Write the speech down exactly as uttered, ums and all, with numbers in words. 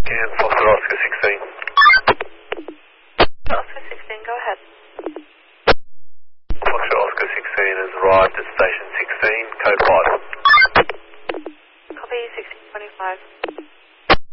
And Foxtrot Oscar sixteen. Oscar sixteen, go ahead. Foxtrot Oscar sixteen has arrived at station sixteen, code five. Copy sixteen twenty-five.